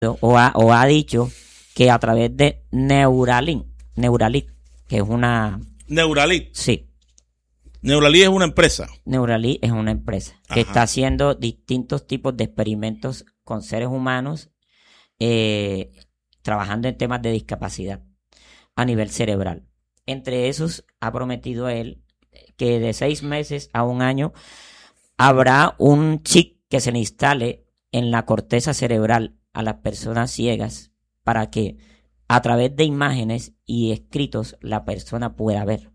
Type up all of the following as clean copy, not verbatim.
o ha dicho que a través de Neuralink, que es una... Neuralink. Sí. Neuralink es una empresa. Neuralink es una empresa que está haciendo distintos tipos de experimentos con seres humanos, trabajando en temas de discapacidad a nivel cerebral. Entre esos, ha prometido él que de 6 meses a 1 año habrá un chip que se le instale en la corteza cerebral a las personas ciegas para que a través de imágenes y escritos la persona pueda ver.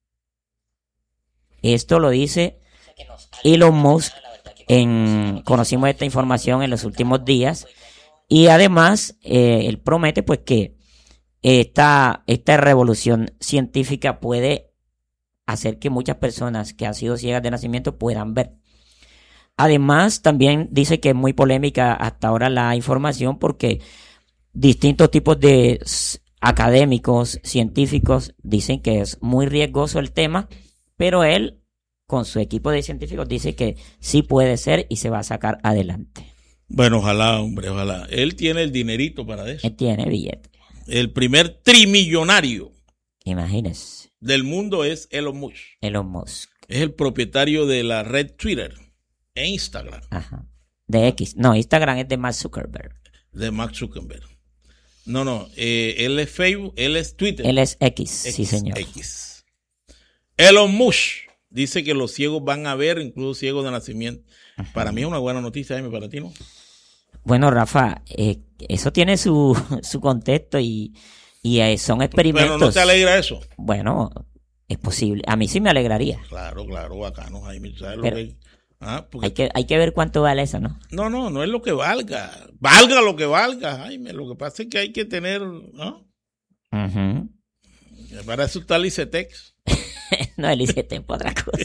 Esto lo dice Elon Musk. Conocimos esta información en los últimos días y además él promete pues que esta revolución científica puede hacer que muchas personas que han sido ciegas de nacimiento puedan ver. Además, también dice que es muy polémica hasta ahora la información porque distintos tipos de académicos, científicos, dicen que es muy riesgoso el tema, pero él, con su equipo de científicos, dice que sí puede ser y se va a sacar adelante. Bueno, ojalá, hombre, ojalá. Él tiene el dinerito para eso. Él tiene billete. El primer trimillonario Imagínese. del mundo es Elon Musk. Elon Musk. Es el propietario de la red Twitter e Instagram. Ajá. De X. No, Instagram es de Mark Zuckerberg. De Mark Zuckerberg. No, él es Facebook, él es Twitter. Él es X, sí señor. X. Elon Musk dice que los ciegos van a ver, incluso ciegos de nacimiento. Ajá. Para mí es una buena noticia, Jaime, para ti, ¿no? Bueno, Rafa, eso tiene su contexto y son experimentos. Pero ¿no te alegra eso? Bueno, es posible. A mí sí me alegraría. Claro, bacano, Jaime. ¿Sabes pero lo que... hay que ver cuánto vale eso, ¿no? No es lo que valga. Valga lo que valga, Jaime. Lo que pasa es que hay que tener, ¿no? Uh-huh. Para eso está el ICETEX. No, el ICETEX por otra cosa.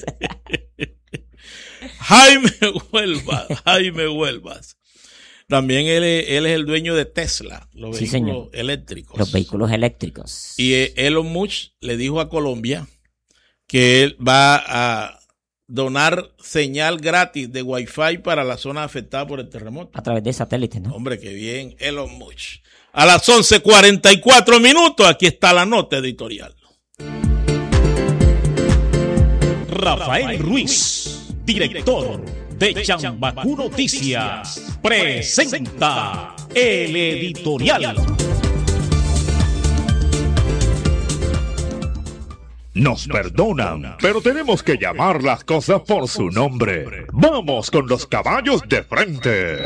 Jaime Huelvas. También él es el dueño de Tesla, los vehículos eléctricos. Los vehículos eléctricos. Y Elon Musk le dijo a Colombia que él va a donar señal gratis de Wi-Fi para la zona afectada por el terremoto. A través de satélites, ¿no? Hombre, qué bien, Elon Musk. A las 11:44, aquí está la nota editorial. Rafael Ruiz, director de Chambacú Noticias, presenta el editorial. Nos perdonan, pero tenemos que llamar las cosas por su nombre. Vamos con los caballos de frente.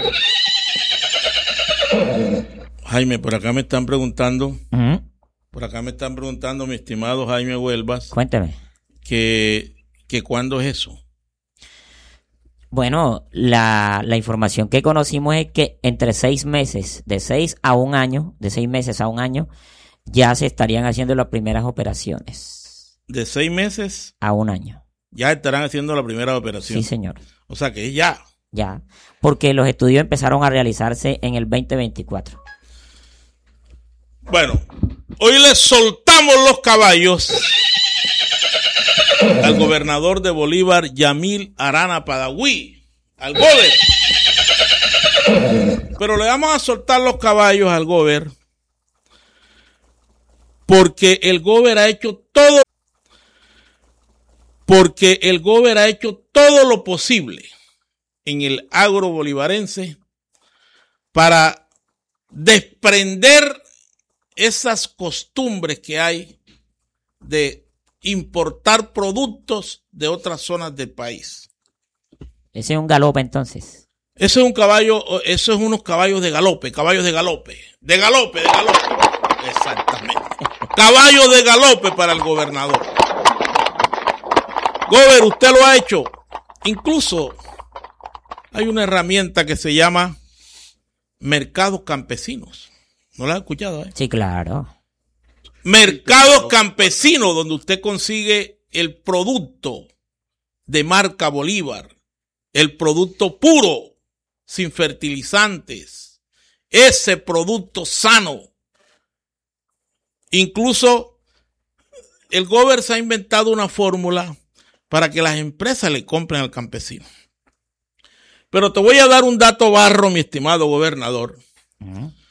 Jaime, por acá me están preguntando, Uh-huh. mi estimado Jaime Huelvas. Cuénteme. Que ¿cuándo es eso? Bueno, la información que conocimos es que entre 6 meses, de 6 meses a un año, ya se estarían haciendo las primeras operaciones. De 6 meses a 1 año. Ya estarán haciendo la primera operación. Sí, señor. O sea que ya. Ya, porque los estudios empezaron a realizarse en el 2024. Bueno, hoy le soltamos los caballos al gobernador de Bolívar, Yamil Arana Padaví, al gober. Pero le vamos a soltar los caballos al gober porque el gober ha hecho todo lo posible en el agro bolivarense para desprender esas costumbres que hay de importar productos de otras zonas del país. Ese es un galope entonces. Eso es un caballo, eso es unos caballos de galope. Exactamente. Caballo de galope para el gobernador. Gober, usted lo ha hecho. Incluso hay una herramienta que se llama mercados campesinos. ¿No la has escuchado? Sí, claro. Mercados campesinos, donde usted consigue el producto de marca Bolívar, el producto puro, sin fertilizantes, ese producto sano. Incluso el gobierno se ha inventado una fórmula para que las empresas le compren al campesino. Pero te voy a dar un dato barro, mi estimado gobernador. Ujú.